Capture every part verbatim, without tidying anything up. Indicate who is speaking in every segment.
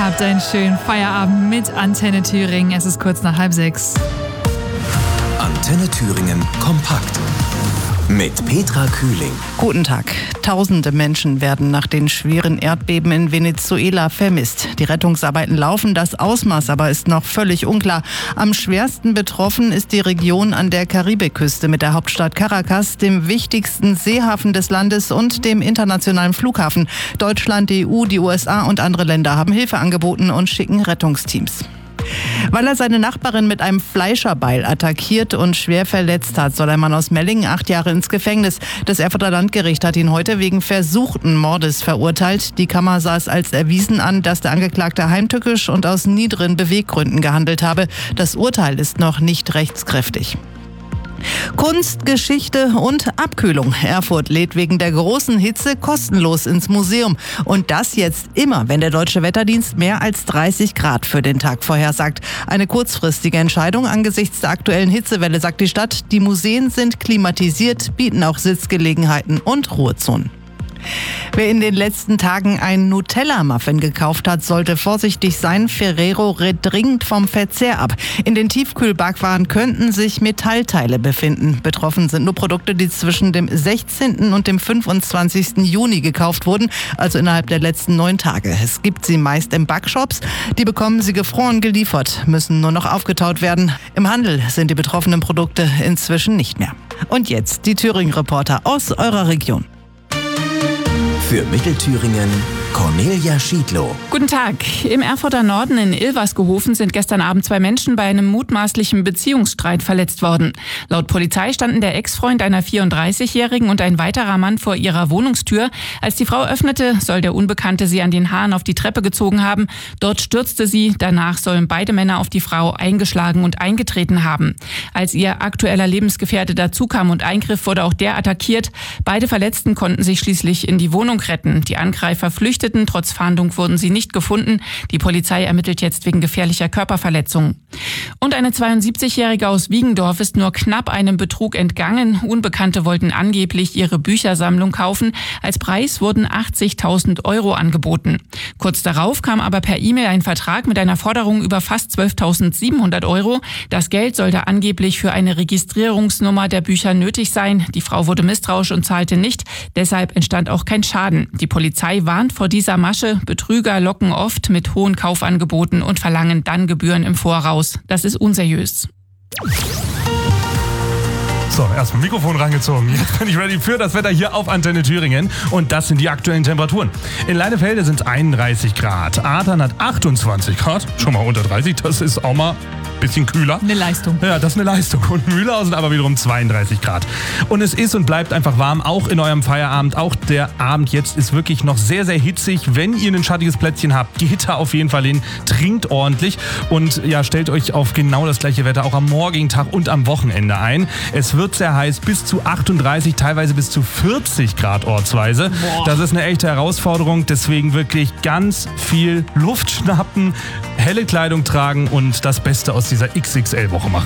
Speaker 1: Habt einen schönen Feierabend mit Antenne Thüringen. Es ist kurz nach halb sechs.
Speaker 2: Antenne Thüringen kompakt. Mit Petra Kühling.
Speaker 3: Guten Tag. Tausende Menschen werden nach den schweren Erdbeben in Venezuela vermisst. Die Rettungsarbeiten laufen, das Ausmaß aber ist noch völlig unklar. Am schwersten betroffen ist die Region an der Karibikküste mit der Hauptstadt Caracas, dem wichtigsten Seehafen des Landes und dem internationalen Flughafen. Deutschland, die E U, die U S A und andere Länder haben Hilfe angeboten und schicken Rettungsteams. Weil er seine Nachbarin mit einem Fleischerbeil attackiert und schwer verletzt hat, soll ein Mann aus Mellingen acht Jahre ins Gefängnis. Das Erfurter Landgericht hat ihn heute wegen versuchten Mordes verurteilt. Die Kammer sah es als erwiesen an, dass der Angeklagte heimtückisch und aus niederen Beweggründen gehandelt habe. Das Urteil ist noch nicht rechtskräftig. Kunst, Geschichte und Abkühlung. Erfurt lädt wegen der großen Hitze kostenlos ins Museum. Und das jetzt immer, wenn der Deutsche Wetterdienst mehr als dreißig Grad für den Tag vorhersagt. Eine kurzfristige Entscheidung angesichts der aktuellen Hitzewelle, sagt die Stadt. Die Museen sind klimatisiert, bieten auch Sitzgelegenheiten und Ruhezonen. Wer in den letzten Tagen einen Nutella-Muffin gekauft hat, sollte vorsichtig sein. Ferrero rät dringend vom Verzehr ab. In den Tiefkühlbackwaren könnten sich Metallteile befinden. Betroffen sind nur Produkte, die zwischen dem sechzehnten und dem fünfundzwanzigsten Juni gekauft wurden, also innerhalb der letzten neun Tage. Es gibt sie meist in Backshops. Die bekommen sie gefroren geliefert, müssen nur noch aufgetaut werden. Im Handel sind die betroffenen Produkte inzwischen nicht mehr. Und jetzt die Thüringen-Reporter aus eurer Region.
Speaker 2: Für Mittelthüringen Cornelia Schiedlow.
Speaker 4: Guten Tag. Im Erfurter Norden in Ilversgehofen sind gestern Abend zwei Menschen bei einem mutmaßlichen Beziehungsstreit verletzt worden. Laut Polizei standen der Ex-Freund einer vierunddreißigjährigen und ein weiterer Mann vor ihrer Wohnungstür. Als die Frau öffnete, soll der Unbekannte sie an den Haaren auf die Treppe gezogen haben. Dort stürzte sie. Danach sollen beide Männer auf die Frau eingeschlagen und eingetreten haben. Als ihr aktueller Lebensgefährte dazukam und eingriff, wurde auch der attackiert. Beide Verletzten konnten sich schließlich in die Wohnung retten. Die Angreifer flüchteten. Trotz Fahndung wurden sie nicht gefunden. Die Polizei ermittelt jetzt wegen gefährlicher Körperverletzung. Und eine zweiundsiebzigjährige aus Wiegendorf ist nur knapp einem Betrug entgangen. Unbekannte wollten angeblich ihre Büchersammlung kaufen. Als Preis wurden achtzigtausend Euro angeboten. Kurz darauf kam aber per E-Mail ein Vertrag mit einer Forderung über fast zwölftausendsiebenhundert Euro. Das Geld sollte angeblich für eine Registrierungsnummer der Bücher nötig sein. Die Frau wurde misstrauisch und zahlte nicht. Deshalb entstand auch kein Schaden. Die Polizei warnt vor dieser Masche. Betrüger locken oft mit hohen Kaufangeboten und verlangen dann Gebühren im Voraus. Das ist unseriös.
Speaker 5: So, erstmal Mikrofon rangezogen. Jetzt bin ich ready für das Wetter hier auf Antenne Thüringen. Und das sind die aktuellen Temperaturen. In Leinefelde sind es einunddreißig Grad. Adern hat achtundzwanzig Grad. Schon mal unter dreißig. Das ist auch mal ein bisschen kühler.
Speaker 1: Eine Leistung.
Speaker 5: Ja, das ist eine Leistung. Und Mühlhausen aber wiederum zweiunddreißig Grad. Und es ist und bleibt einfach warm, auch in eurem Feierabend. Auch der Abend jetzt ist wirklich noch sehr, sehr hitzig. Wenn ihr ein schattiges Plätzchen habt, geht da auf jeden Fall hin. Trinkt ordentlich. Und ja, stellt euch auf genau das gleiche Wetter auch am morgigen Tag und am Wochenende ein. Es wird sehr heiß, bis zu achtunddreißig, teilweise bis zu vierzig Grad ortsweise. Boah. Das ist eine echte Herausforderung, deswegen wirklich ganz viel Luft schnappen, helle Kleidung tragen und das Beste aus dieser X X L-Woche machen.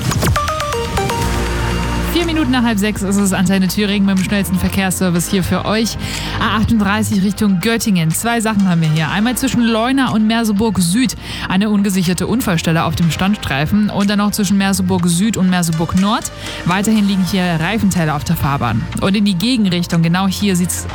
Speaker 1: Vier Minuten nach halb sechs ist es Antenne Thüringen mit dem schnellsten Verkehrsservice hier für euch. A achtunddreißig Richtung Göttingen. Zwei Sachen haben wir hier. Einmal zwischen Leuna und Merseburg Süd eine ungesicherte Unfallstelle auf dem Standstreifen und dann noch zwischen Merseburg Süd und Merseburg Nord. Weiterhin liegen hier Reifenteile auf der Fahrbahn. Und in die Gegenrichtung, genau hier sieht es